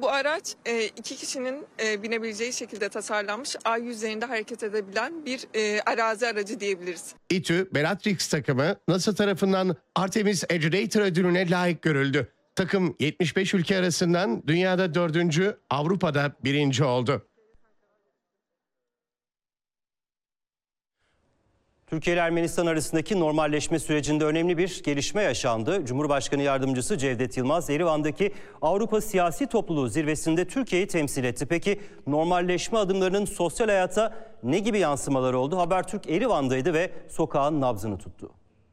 Bu araç 2 kişinin binebileceği şekilde tasarlanmış, ay yüzeyinde hareket edebilen bir arazi aracı diyebiliriz. İTÜ Bellatrix takımı NASA tarafından Artemis Agitator ödülüne layık görüldü. Takım 75 ülke arasından dünyada 4. Avrupa'da 1. oldu. Türkiye ile Ermenistan arasındaki normalleşme sürecinde önemli bir gelişme yaşandı. Cumhurbaşkanı Yardımcısı Cevdet Yılmaz, Erivan'daki Avrupa Siyasi Topluluğu zirvesinde Türkiye'yi temsil etti. Peki normalleşme adımlarının sosyal hayata ne gibi yansımaları oldu? Habertürk Erivan'daydı ve sokağın nabzını tuttu.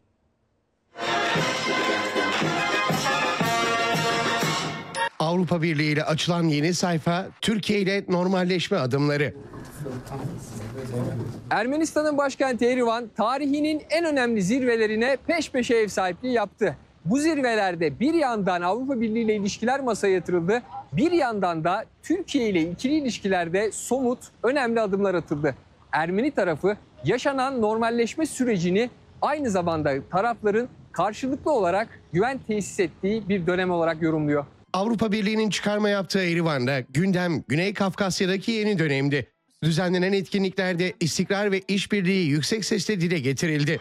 Avrupa Birliği ile açılan yeni sayfa, Türkiye ile normalleşme adımları. Ermenistan'ın başkenti Erivan, tarihinin en önemli zirvelerine peş peşe ev sahipliği yaptı. Bu zirvelerde bir yandan Avrupa Birliği ile ilişkiler masaya yatırıldı, bir yandan da Türkiye ile ikili ilişkilerde somut, önemli adımlar atıldı. Ermeni tarafı yaşanan normalleşme sürecini aynı zamanda tarafların karşılıklı olarak güven tesis ettiği bir dönem olarak yorumluyor. Avrupa Birliği'nin çıkarma yaptığı Erivan'da gündem Güney Kafkasya'daki yeni dönemdi. Düzenlenen etkinliklerde istikrar ve işbirliği yüksek sesle dile getirildi.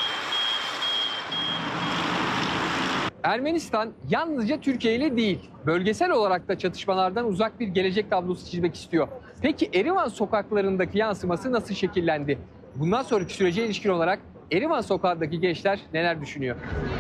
Ermenistan yalnızca Türkiye ile değil, bölgesel olarak da çatışmalardan uzak bir gelecek tablosu çizmek istiyor. Peki Erivan sokaklarındaki yansıması nasıl şekillendi? Bundan sonraki sürece ilişkin olarak Erivan sokağındaki gençler neler düşünüyor?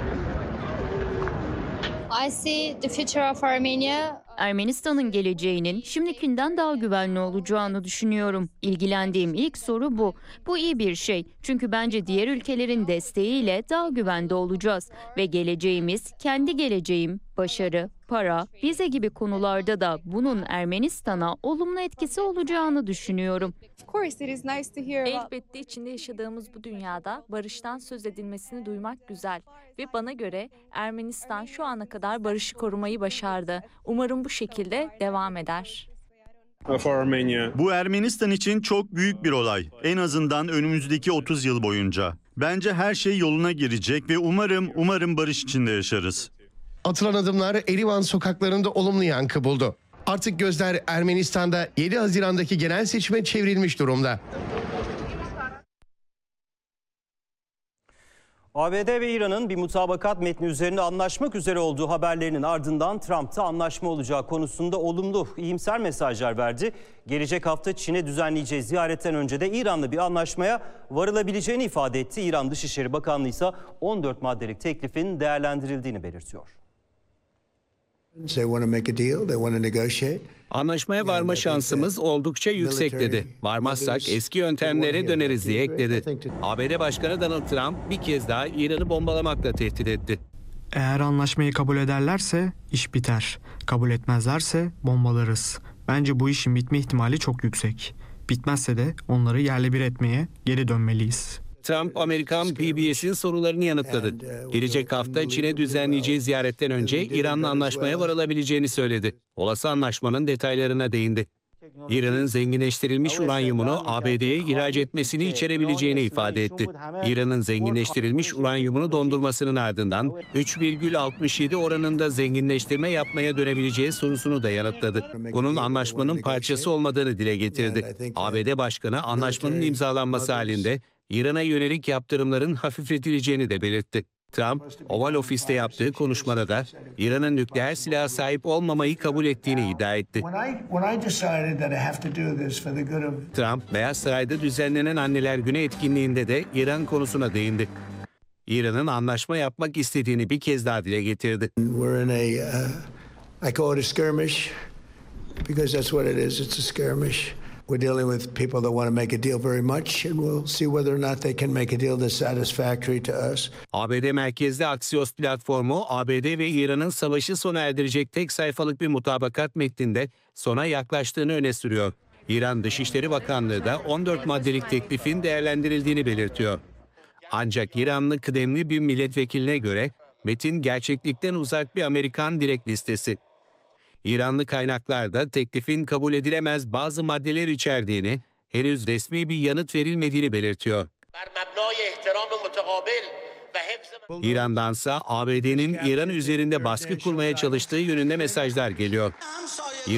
I see the future of Armenia. Ermenistan'ın geleceğinin şimdikinden daha güvenli olacağını düşünüyorum. İlgilendiğim ilk soru bu. Bu iyi bir şey. Çünkü bence diğer ülkelerin desteğiyle daha güvende olacağız. Ve geleceğimiz, kendi geleceğim, başarı, para, vize gibi konularda da bunun Ermenistan'a olumlu etkisi olacağını düşünüyorum. Elbette içinde yaşadığımız bu dünyada barıştan söz edilmesini duymak güzel. Ve bana göre Ermenistan şu ana kadar barışı korumayı başardı. Umarım bu şekilde devam eder. Bu Ermenistan için çok büyük bir olay. En azından önümüzdeki 30 yıl boyunca. Bence her şey yoluna girecek ve umarım barış içinde yaşarız. Atılan adımlar Erivan sokaklarında olumlu yankı buldu. Artık gözler Ermenistan'da 7 Haziran'daki genel seçime çevrilmiş durumda. ABD ve İran'ın bir mutabakat metni üzerinde anlaşmak üzere olduğu haberlerinin ardından Trump'ta anlaşma olacağı konusunda olumlu, iyimser mesajlar verdi. Gelecek hafta Çin'e düzenleyeceği ziyaretten önce de İran'la bir anlaşmaya varılabileceğini ifade etti. İran Dışişleri Bakanlığı ise 14 maddelik teklifin değerlendirildiğini belirtiyor. Anlaşmaya varma şansımız oldukça yüksek dedi. Varmazsak eski yöntemlere döneriz diye ekledi. ABD Başkanı Donald Trump bir kez daha İran'ı bombalamakla tehdit etti. Eğer anlaşmayı kabul ederlerse iş biter. Kabul etmezlerse bombalarız. Bence bu işin bitme ihtimali çok yüksek. Bitmezse de onları yerle bir etmeye geri dönmeliyiz. Trump, Amerikan PBS'in sorularını yanıtladı. Gelecek hafta Çin'e düzenleyeceği ziyaretten önce İran'la anlaşmaya varılabileceğini söyledi. Olası anlaşmanın detaylarına değindi. İran'ın zenginleştirilmiş uranyumunu ABD'ye ihraç etmesini içerebileceğini ifade etti. İran'ın zenginleştirilmiş uranyumunu dondurmasının ardından 3,67 oranında zenginleştirme yapmaya dönebileceği sorusunu da yanıtladı. Bunun anlaşmanın parçası olmadığını dile getirdi. ABD Başkanı anlaşmanın imzalanması halinde İran'a yönelik yaptırımların hafifletileceğini de belirtti. Trump, Oval Ofis'te yaptığı konuşmada da İran'ın nükleer silaha sahip olmamayı kabul ettiğini iddia etti. Trump, Beyaz Saray'da düzenlenen Anneler Günü etkinliğinde de İran konusuna değindi. İran'ın anlaşma yapmak istediğini bir kez daha dile getirdi. We're dealing with people that want to make a deal very much, and we'll see whether or not they can make a deal that's satisfactory to us. ABD merkezli Axios platformu, ABD ve İran'ın savaşı sona erdirecek tek sayfalık bir mutabakat metninde sona yaklaştığını öne sürüyor. İran Dışişleri Bakanlığı da 14 maddelik teklifin değerlendirildiğini belirtiyor. Ancak İranlı kıdemli bir milletvekiline göre metin gerçeklikten uzak bir Amerikan direkt listesi. İranlı kaynaklar da teklifin kabul edilemez bazı maddeler içerdiğini, henüz resmi bir yanıt verilmediğini belirtiyor. İran'dansa ABD'nin İran üzerinde baskı kurmaya çalıştığı yönünde mesajlar geliyor.